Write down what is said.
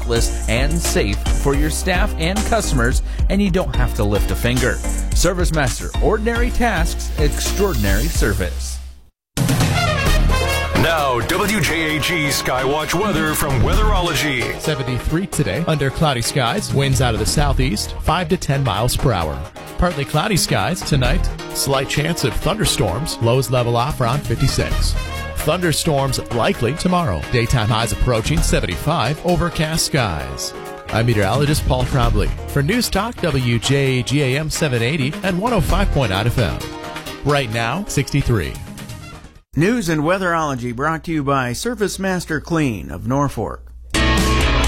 spotless and safe for your staff and customers, and you don't have to lift a finger. ServiceMaster, ordinary tasks, extraordinary service. Now, WJAG Skywatch weather from Weatherology. 73 today, under cloudy skies, winds out of the southeast, 5 to 10 miles per hour. Partly cloudy skies tonight, slight chance of thunderstorms, lows level off around 56. Thunderstorms likely tomorrow, daytime highs approaching 75, overcast skies. I'm meteorologist Paul Trombley for News Talk WJAG AM 780 and 105.9 FM. Right now, 63. News and Weatherology brought to you by ServiceMaster Clean of Norfolk.